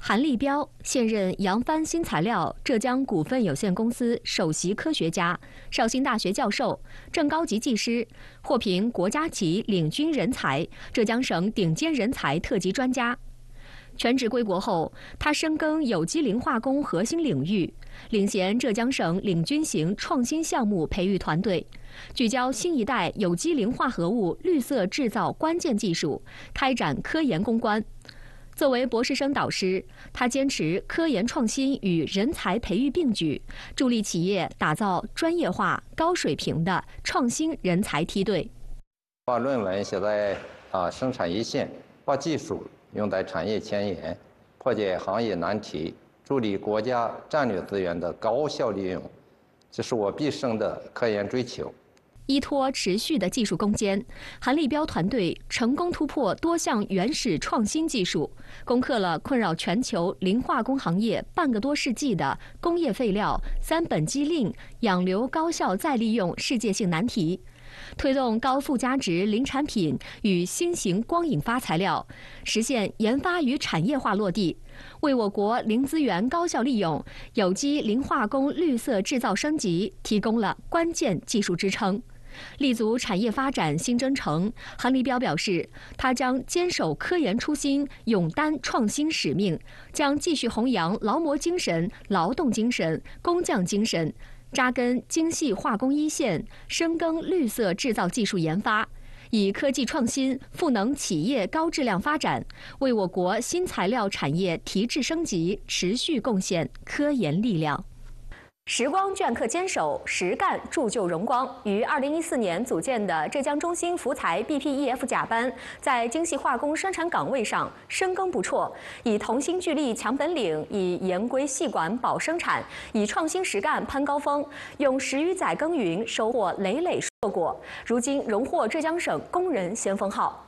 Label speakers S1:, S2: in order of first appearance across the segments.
S1: 韩立彪现任扬帆新材料浙江股份有限公司首席科学家、绍兴大学教授、正高级技师，获评国家级领军人才、浙江省顶尖人才特级专家。全职归国后，他深耕有机磷化工核心领域，领衔浙江省领军型创新项目培育团队，聚焦新一代有机磷化合物绿色制造关键技术，开展科研攻关。作为博士生导师，他坚持科研创新与人才培育并举，助力企业打造专业化、高水平的创新人才梯队。
S2: 把论文写在生产一线，把技术用在产业前沿，破解行业难题，助力国家战略资源的高效利用，这是我毕生的科研追求。
S1: 依托持续的技术攻坚，韩立彪团队成功突破多项原始创新技术，攻克了困扰全球磷化工行业半个多世纪的工业废料三苯基令养硫高效再利用世界性难题，推动高附加值磷产品与新型光引发材料实现研发与产业化落地，为我国磷资源高效利用、有机磷化工绿色制造升级提供了关键技术支撑。立足产业发展新征程，韩立彪表示，他将坚守科研初心，勇担创新使命，将继续弘扬劳模精神、劳动精神、工匠精神，扎根精细化工一线，深耕绿色制造技术研发，以科技创新赋能企业高质量发展，为我国新材料产业提质升级持续贡献科研力量。时光镌刻坚守，实干铸就荣光。于2014年组建的浙江中心福材 BPEF 甲班，在精细化工生产岗位上深耕不辍，以同心聚力强本领，以严规细管保生产，以创新实干攀高峰，用10余载耕耘收获累累硕果。如今荣获浙江省工人先锋号。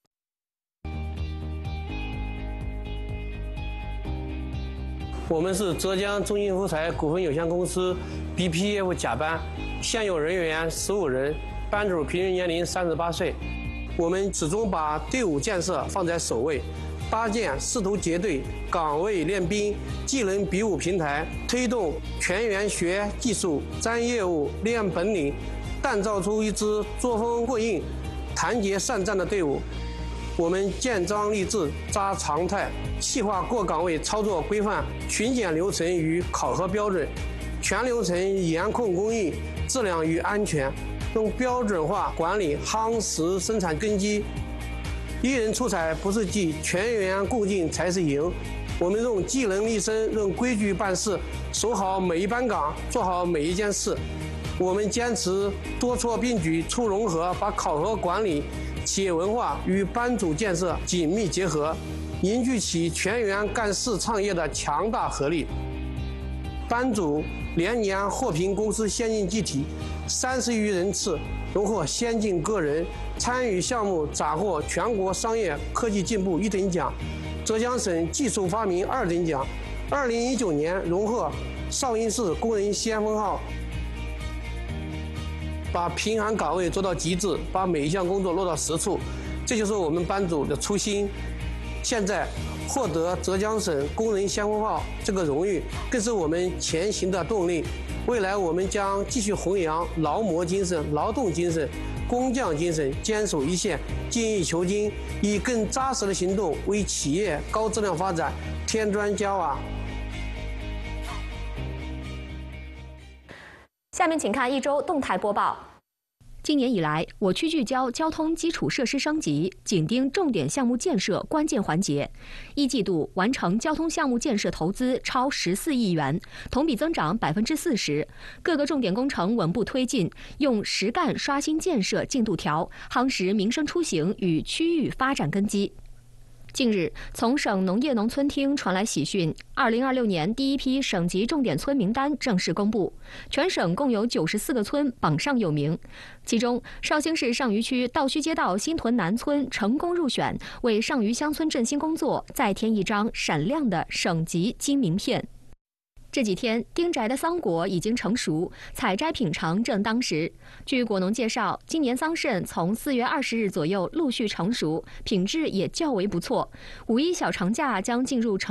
S3: 我们是浙江中心福材股份有限公司 BPEF 甲班，现有人员15人，班主平均年龄38岁。我们始终把队伍建设放在首位，搭建师徒结对、岗位练兵、技能比武平台，推动全员学技术、沾业务、练本领，锻造出一支作风过硬、团结善战的队伍。我们建章立制、扎常态，细化各岗位操作规范、巡检流程与考核标准，全流程严控工艺、质量与安全，用标准化管理夯实生产根基。一人出彩不是技，全员共进才是赢。我们用技能立身，用规矩办事，守好每一班岗，做好每一件事。我们坚持多措并举、促融合，把考核管理、企业文化与班组建设紧密结合，凝聚起全员干事创业的强大合力。班组连年获评公司先进集体30余人次，荣获先进个人，参与项目斩获全国商业科技进步1等奖、浙江省技术发明2等奖。2019年荣获绍兴市工人先锋号。把平衡岗位做到极致，把每一项工作落到实处，这就是我们班组的初心。现在获得浙江省工人先锋号这个荣誉，更是我们前行的动力。未来我们将继续弘扬劳模精神、劳动精神、工匠精神，坚守一线，精益求精，以更扎实的行动为企业高质量发展添砖加瓦。
S1: 下面请看一周动态播报。今年以来，我区聚焦交通基础设施升级，紧盯重点项目建设关键环节。一季度完成交通项目建设投资超14亿元，同比增长40%。各个重点工程稳步推进，用实干刷新建设进度条，夯实民生出行与区域发展根基。近日，从省农业农村厅传来喜讯，2026年第一批省级重点村名单正式公布，全省共有94个村榜上有名。其中，绍兴市上虞区道圩街道新屯南村成功入选，为上虞乡村振兴工作再添一张闪亮的省级金名片。这几天，丁宅的桑果已经成熟，采摘品尝正当时。据果农介绍，今年桑葚从4月20日左右陆续成熟，品质也较为不错。5一小长假将进入成